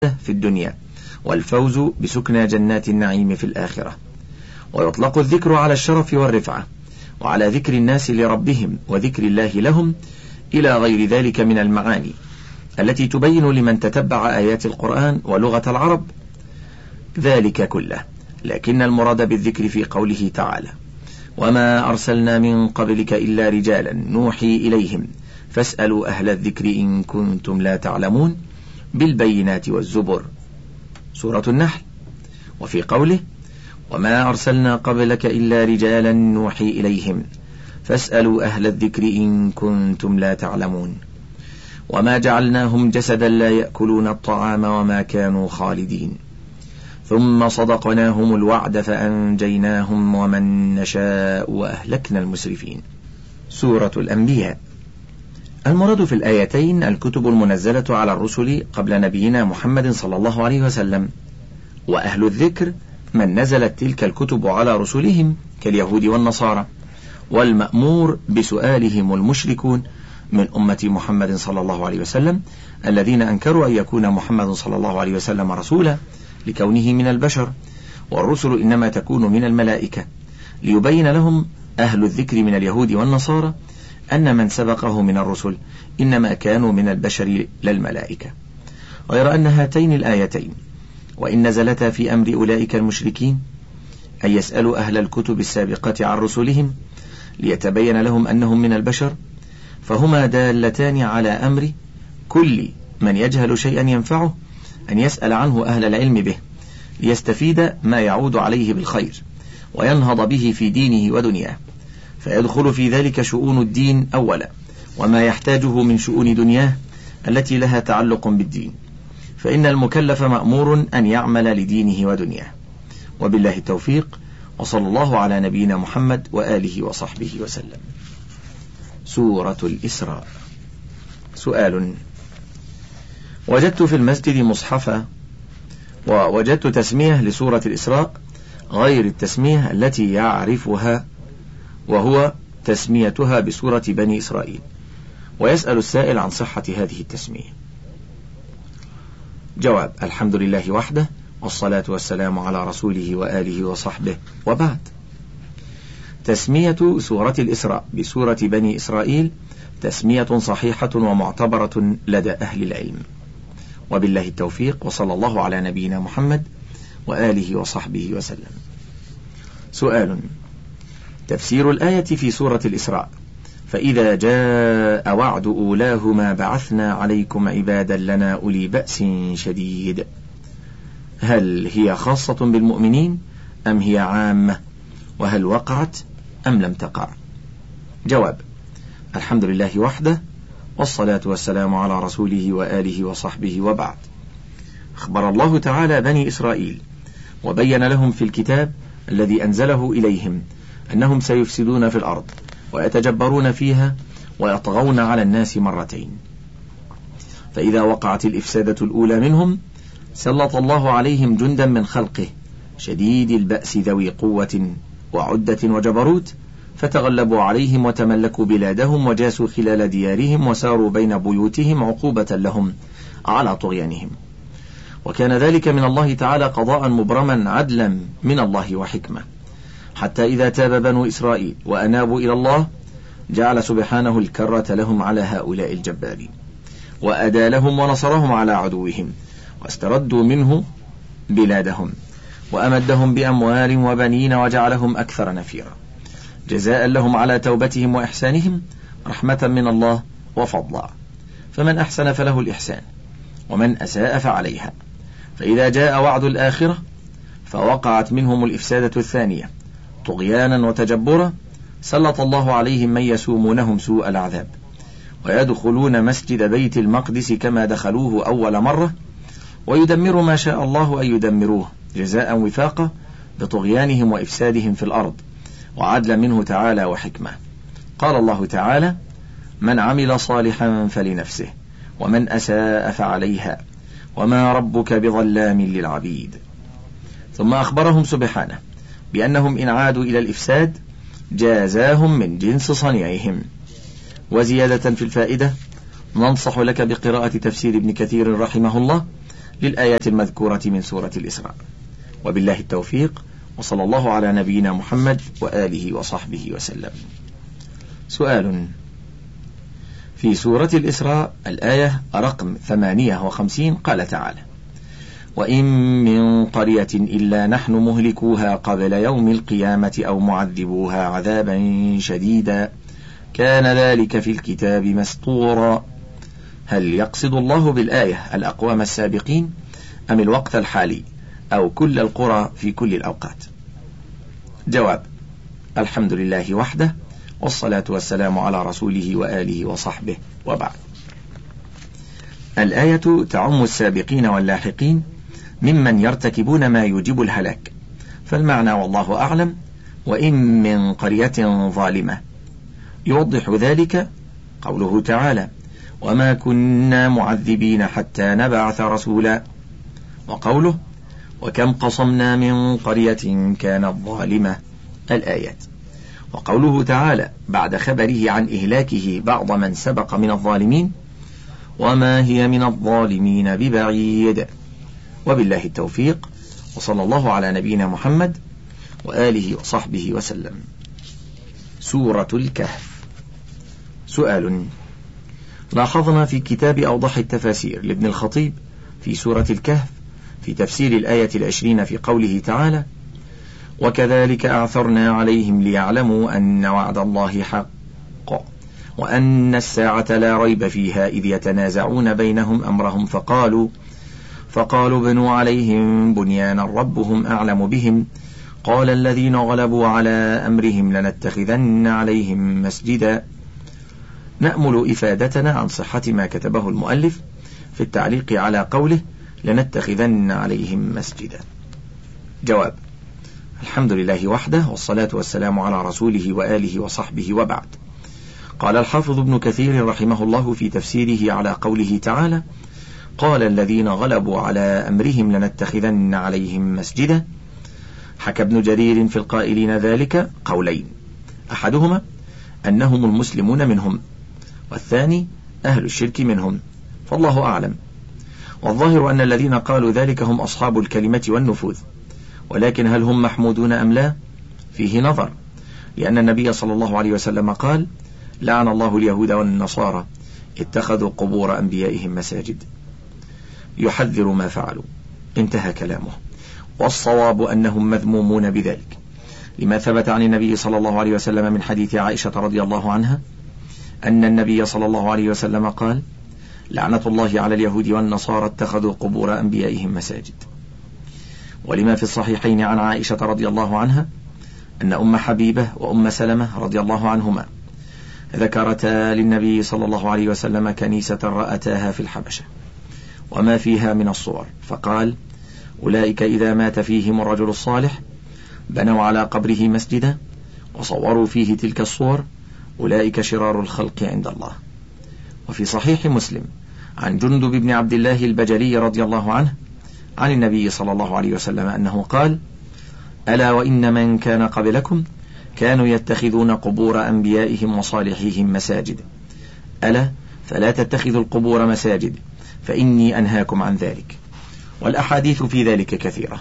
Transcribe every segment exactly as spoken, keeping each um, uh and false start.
في الدنيا، والفوز بسكنى جنات النعيم في الآخرة. ويطلق الذكر على الشرف والرفعة، وعلى ذكر الناس لربهم وذكر الله لهم، إلى غير ذلك من المعاني التي تبين لمن تتبع آيات القرآن ولغة العرب ذلك كله. لكن المراد بالذكر في قوله تعالى: وما أرسلنا من قبلك إلا رجالا نوحي إليهم فاسألوا أهل الذكر إن كنتم لا تعلمون، بالبينات والزبر، سورة النحل. وفي قوله: وما أرسلنا قبلك إلا رجالا نوحي إليهم فاسألوا أهل الذكر إن كنتم لا تعلمون، وما جعلناهم جسدا لا يأكلون الطعام وما كانوا خالدين، ثم صدقناهم الوعد فأنجيناهم ومن نشاء وأهلكنا المسرفين، سورة الأنبياء. المراد في الآيتين الكتب المنزلة على الرسل قبل نبينا محمد صلى الله عليه وسلم، وأهل الذكر من نزلت تلك الكتب على رسلهم كاليهود والنصارى، والمأمور بسؤالهم المشركون من أمة محمد صلى الله عليه وسلم الذين أنكروا أن يكون محمد صلى الله عليه وسلم رسولا لكونه من البشر، والرسل إنما تكون من الملائكة، ليبين لهم أهل الذكر من اليهود والنصارى أن من سبقه من الرسل إنما كانوا من البشر لا الملائكة. غير أن هاتين الآيتين وإن نزلتا في أمر أولئك المشركين أن يسألوا أهل الكتب السابقة عن رسلهم ليتبين لهم أنهم من البشر، فهما دالتان على أمر كل من يجهل شيئا ينفعه أن يسأل عنه أهل العلم به، ليستفيد ما يعود عليه بالخير وينهض به في دينه ودنياه، فيدخل في ذلك شؤون الدين أولا، وما يحتاجه من شؤون دنياه التي لها تعلق بالدين، فإن المكلف مأمور أن يعمل لدينه ودنياه. وبالله التوفيق، وصلى الله على نبينا محمد وآله وصحبه وسلم. سورة الإسراء. سؤال: وجدت في المسجد مصحفا، ووجدت تسمية لسورة الإسراء غير التسمية التي يعرفها، وهو تسميتها بسورة بني إسرائيل، ويسأل السائل عن صحة هذه التسمية. جواب: الحمد لله وحده، والصلاة والسلام على رسوله وآله وصحبه، وبعد. تسمية سورة الإسراء بسورة بني إسرائيل تسمية صحيحة ومعتبرة لدى أهل العلم، وبالله التوفيق، وصلى الله على نبينا محمد وآله وصحبه وسلم. سؤال: تفسير الآية في سورة الإسراء: فإذا جاء وعد أولاهما بعثنا عليكم عبادا لنا أولي بأس شديد، هل هي خاصة بالمؤمنين أم هي عامة؟ وهل وقعت أم لم تقع؟ جواب: الحمد لله وحده، والصلاة والسلام على رسوله وآله وصحبه، وبعد. أخبر الله تعالى بني إسرائيل وبين لهم في الكتاب الذي أنزله إليهم أنهم سيفسدون في الأرض ويتجبرون فيها ويطغون على الناس مرتين، فإذا وقعت الإفسادة الأولى منهم سلط الله عليهم جندا من خلقه شديد البأس ذوي قوة وعدة وجبروت، فتغلبوا عليهم وتملكوا بلادهم وجاسوا خلال ديارهم وساروا بين بيوتهم عقوبة لهم على طغيانهم. وكان ذلك من الله تعالى قضاء مبرما عدلا من الله وحكمة، حتى إذا تاب بنو إسرائيل وأنابوا إلى الله جعل سبحانه الكرة لهم على هؤلاء الجبارين، وأدى لهم ونصرهم على عدوهم، واستردوا منه بلادهم، وأمدهم بأموال وبنين وجعلهم أكثر نفيرا، جزاء لهم على توبتهم وإحسانهم، رحمة من الله وفضلا. فمن أحسن فله الإحسان، ومن أساء فعليها. فإذا جاء وعد الآخرة فوقعت منهم الإفسادة الثانية طغيانا وتجبرا، سلط الله عليهم من يسومونهم سوء العذاب، ويدخلون مسجد بيت المقدس كما دخلوه أول مرة، ويدمر ما شاء الله أن يدمروه جزاء وفاقا بطغيانهم وإفسادهم في الأرض، وعدل منه تعالى وحكمة. قال الله تعالى: من عمل صالحا فلنفسه ومن أساء فعليها وما ربك بظلام للعبيد. ثم أخبرهم سبحانه بأنهم إن عادوا إلى الإفساد جازاهم من جنس صنيعهم. وزيادة في الفائدة ننصح لك بقراءة تفسير ابن كثير رحمه الله للآيات المذكورة من سورة الإسراء. وبالله التوفيق، وصلى الله على نبينا محمد وآله وصحبه وسلم. سؤال: في سورة الإسراء الآية رقم ثمانية وخمسين قال تعالى: وإن من قرية إلا نحن مهلكوها قبل يوم القيامة أو معذبوها عذابا شديدا كان ذلك في الكتاب مسطورا. هل يقصد الله بالآية الأقوام السابقين أم الوقت الحالي أو كل القرى في كل الأوقات؟ جواب: الحمد لله وحده، والصلاة والسلام على رسوله وآله وصحبه، وبعد. الآية تعم السابقين واللاحقين ممن يرتكبون ما يوجب الهلاك، فالمعنى والله أعلم: وإن من قرية ظالمة. يوضح ذلك قوله تعالى: وما كنا معذبين حتى نبعث رسولا، وقوله: وكم قصمنا من قرية كانت ظالمة، الآيات. وقوله تعالى بعد خبره عن إهلاكه بعض من سبق من الظالمين: وما هي من الظالمين ببعيد. وبالله التوفيق، وصلى الله على نبينا محمد وآله وصحبه وسلم. سورة الكهف. سؤال: لاحظنا في كتاب أوضح التفاسير لابن الخطيب في سورة الكهف في تفسير الآية العشرين في قوله تعالى: وكذلك أعثرنا عليهم ليعلموا أن وعد الله حق وأن الساعة لا ريب فيها إذ يتنازعون بينهم أمرهم فقالوا فقالوا بنوا عليهم بنيانا ربهم أعلم بهم قال الذين غلبوا على أمرهم لنتخذن عليهم مسجدا. نأمل إفادتنا عن صحة ما كتبه المؤلف في التعليق على قوله لنتخذن عليهم مسجدا. جواب: الحمد لله وحده، والصلاة والسلام على رسوله وآله وصحبه، وبعد. قال الحافظ ابن كثير رحمه الله في تفسيره على قوله تعالى: قال الذين غلبوا على أمرهم لنتخذن عليهم مسجدا، حكى ابن جرير في القائلين ذلك قولين: أحدهما أنهم المسلمون منهم، والثاني أهل الشرك منهم، فالله أعلم. والظاهر أن الذين قالوا ذلك هم أصحاب الكلمة والنفوذ، ولكن هل هم محمودون أم لا؟ فيه نظر، لأن النبي صلى الله عليه وسلم قال: لعن الله اليهود والنصارى اتخذوا قبور أنبيائهم مساجد، يحذر ما فعلوا. انتهى كلامه. والصواب أنهم مذمومون بذلك، لما ثبت عن النبي صلى الله عليه وسلم من حديث عائشة رضي الله عنها أن النبي صلى الله عليه وسلم قال: لعنة الله على اليهود والنصارى اتخذوا قبور أنبيائهم مساجد. ولما في الصحيحين عن عائشة رضي الله عنها أن أم حبيبة وأم سلمة رضي الله عنهما ذكرتا للنبي صلى الله عليه وسلم كنيسة رأتاها في الحبشة وما فيها من الصور، فقال: أولئك إذا مات فيهم الرجل الصالح بنوا على قبره مسجدا وصوروا فيه تلك الصور، أولئك شرار الخلق عند الله. وفي صحيح مسلم عن جندب بن عبد الله البجلي رضي الله عنه عن النبي صلى الله عليه وسلم أنه قال: ألا وإن من كان قبلكم كانوا يتخذون قبور أنبيائهم وصالحيهم مساجد، ألا فلا تتخذوا القبور مساجد فإني أنهاكم عن ذلك. والأحاديث في ذلك كثيرة.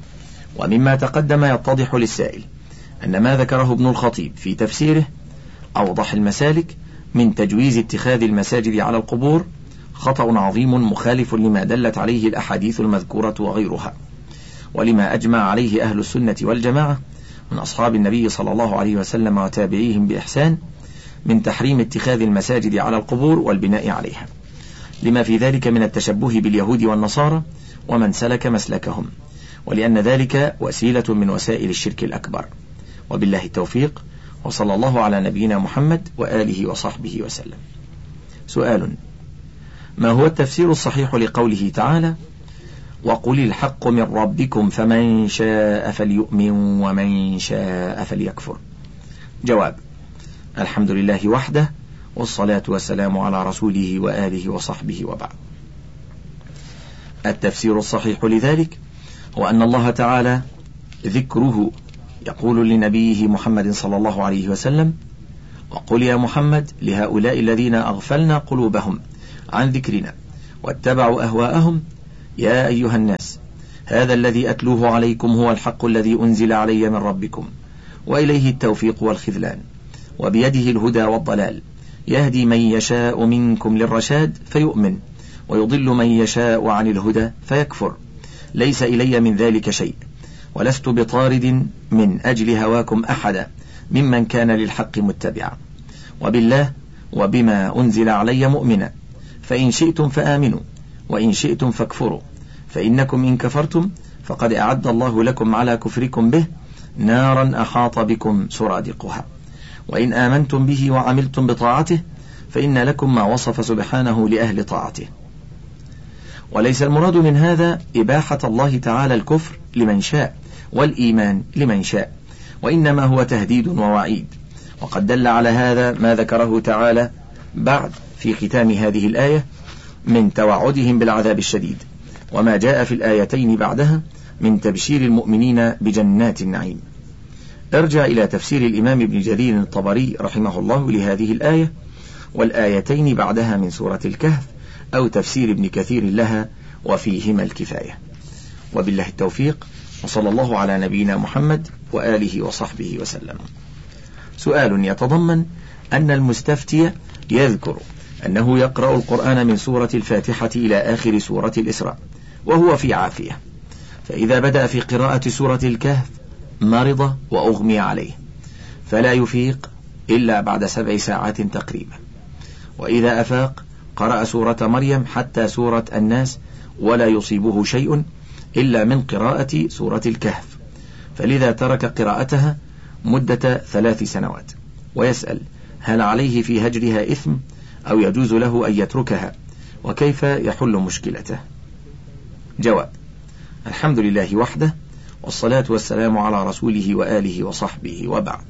ومما تقدم يتضح للسائل أن ما ذكره ابن الخطيب في تفسيره أوضح المسالك من تجويز اتخاذ المساجد على القبور خطأ عظيم مخالف لما دلت عليه الأحاديث المذكورة وغيرها، ولما أجمع عليه أهل السنة والجماعة من أصحاب النبي صلى الله عليه وسلم وتابعيهم بإحسان من تحريم اتخاذ المساجد على القبور والبناء عليها، لما في ذلك من التشبه باليهود والنصارى ومن سلك مسلكهم، ولأن ذلك وسيلة من وسائل الشرك الأكبر. وبالله التوفيق، وصلى الله على نبينا محمد وآله وصحبه وسلم. سؤال: ما هو التفسير الصحيح لقوله تعالى: وقل الحق من ربكم فمن شاء فليؤمن ومن شاء فليكفر؟ جواب: الحمد لله وحده، والصلاة والسلام على رسوله وآله وصحبه، وبعد. التفسير الصحيح لذلك هو أن الله تعالى ذكره يقول لنبيه محمد صلى الله عليه وسلم: وقل يا محمد لهؤلاء الذين أغفلنا قلوبهم عن ذكرنا واتبعوا أهواءهم يا أيها الناس هذا الذي أتلوه عليكم هو الحق الذي أنزل علي من ربكم وإليه التوفيق والخذلان وبيده الهدى والضلال يهدي من يشاء منكم للرشاد فيؤمن ويضل من يشاء عن الهدى فيكفر ليس إلي من ذلك شيء ولست بطارد من أجل هواكم أحدا ممن كان للحق متبعا وبالله وبما أنزل علي مؤمنا فإن شئتم فآمنوا وإن شئتم فاكفروا فإنكم إن كفرتم فقد أعد الله لكم على كفركم به نارا أحاط بكم سرادقها وإن آمنتم به وعملتم بطاعته فإن لكم ما وصف سبحانه لأهل طاعته. وليس المراد من هذا إباحة الله تعالى الكفر لمن شاء والإيمان لمن شاء، وإنما هو تهديد ووعيد. وقد دل على هذا ما ذكره تعالى بعد في ختام هذه الآية من توعدهم بالعذاب الشديد، وما جاء في الآيتين بعدها من تبشير المؤمنين بجنات النعيم. ارجع إلى تفسير الإمام ابن جرير الطبري رحمه الله لهذه الآية والآيتين بعدها من سورة الكهف، أو تفسير ابن كثير لها، وفيهما الكفاية. وبالله التوفيق، وصلى الله على نبينا محمد وآله وصحبه وسلم. سؤال يتضمن أن المستفتي يذكر أنه يقرأ القرآن من سورة الفاتحة إلى آخر سورة الإسراء وهو في عافية، فإذا بدأ في قراءة سورة الكهف مرض وأغمي عليه فلا يفيق إلا بعد سبع ساعات تقريبا، وإذا أفاق قرأ سورة مريم حتى سورة الناس ولا يصيبه شيء إلا من قراءة سورة الكهف، فلذا ترك قراءتها مدة ثلاث سنوات. ويسأل هل عليه في هجرها إثم أو يجوز له أن يتركها، وكيف يحل مشكلته؟ جواب: الحمد لله وحده، والصلاة والسلام على رسوله وآله وصحبه، وبعد.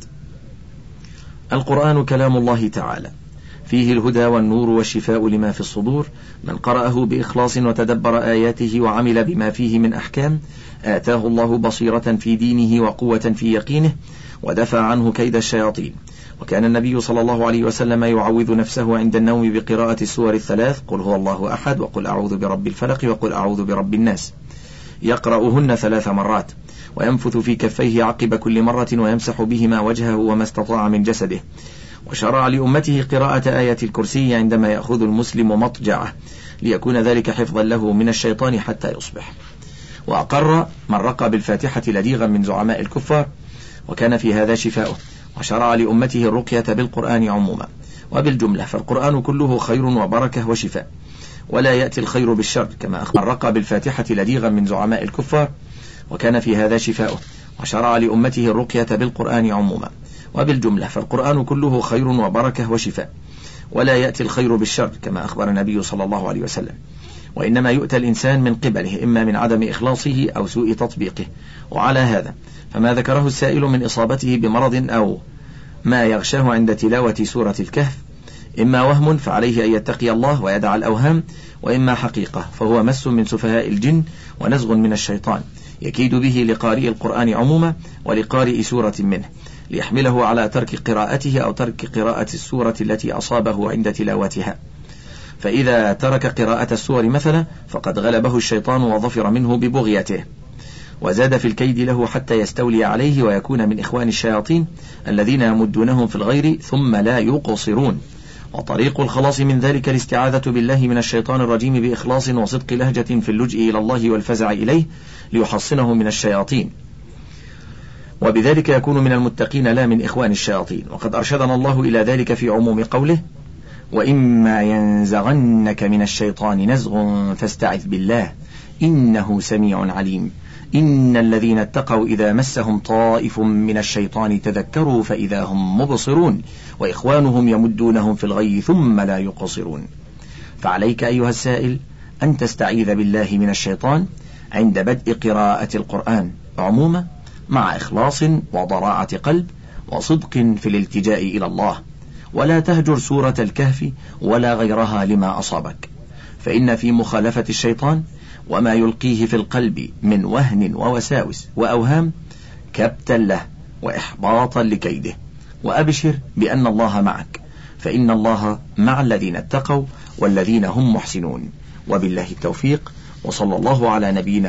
القرآن كلام الله تعالى، فيه الهدى والنور والشفاء لما في الصدور. من قرأه بإخلاص وتدبر آياته وعمل بما فيه من أحكام آتاه الله بصيرة في دينه وقوة في يقينه، ودفع عنه كيد الشياطين. وكان النبي صلى الله عليه وسلم يعوذ نفسه عند النوم بقراءة السور الثلاث: قل هو الله أحد، وقل أعوذ برب الفلق، وقل أعوذ برب الناس، يقرأهن ثلاث مرات، وينفث في كفيه عقب كل مرة، ويمسح بهما وجهه وما استطاع من جسده. وشرع لأمته قراءة آية الكرسي عندما يأخذ المسلم مضجعه، ليكون ذلك حفظا له من الشيطان حتى يصبح. وأقر من رقى بالفاتحة لديغا من زعماء الكفار، وكان في هذا شفاؤه. وشرع لأمته الرقية بالقرآن عموما وبالجملة، فالقرآن كله خير وبركة وشفاء، ولا يأتي الخير بالشر، كما أخبر رقى بالفاتحة لديغا من زعماء الكفار، وكان في هذا شفاؤه. وشرع لأمته الرقية بالقرآن عموما وبالجملة، فالقرآن كله خير وبركة وشفاء، ولا يأتي الخير بالشر، كما أخبر النبي صلى الله عليه وسلم. وإنما يؤتى الإنسان من قبله إما من عدم إخلاصه أو سوء تطبيقه. وعلى هذا فما ذكره السائل من إصابته بمرض أو ما يغشاه عند تلاوة سورة الكهف إما وهم فعليه أن يتقي الله ويدع الأوهام، وإما حقيقة فهو مس من سفهاء الجن ونزغ من الشيطان يكيد به لقارئ القرآن عموما ولقارئ سورة منه، ليحمله على ترك قراءته أو ترك قراءة السورة التي أصابه عند تلاوتها. فإذا ترك قراءة السور مثلا فقد غلبه الشيطان وظفر منه ببغيته، وزاد في الكيد له حتى يستولي عليه ويكون من إخوان الشياطين الذين يمدونهم في الغير ثم لا يقصرون. وطريق الخلاص من ذلك الاستعاذة بالله من الشيطان الرجيم بإخلاص وصدق لهجة في اللجئ إلى الله والفزع إليه ليحصنه من الشياطين، وبذلك يكون من المتقين لا من إخوان الشياطين. وقد أرشدنا الله إلى ذلك في عموم قوله: وإما ينزغنك من الشيطان نزغ فاستعذ بالله إنه سميع عليم. إن الذين اتقوا إذا مسهم طائف من الشيطان تذكروا فإذا هم مبصرون، وإخوانهم يمدونهم في الغي ثم لا يقصرون. فعليك أيها السائل أن تستعيذ بالله من الشيطان عند بدء قراءة القرآن عموما، مع إخلاص وضراعة قلب وصدق في الالتجاء إلى الله، ولا تهجر سورة الكهف ولا غيرها لما أصابك، فإن في مخالفة الشيطان وما يلقيه في القلب من وهن ووساوس وأوهام كبتا له وإحباطا لكيده. وأبشر بأن الله معك، فإن الله مع الذين اتقوا والذين هم محسنون. وبالله التوفيق، وصلى الله على نبينا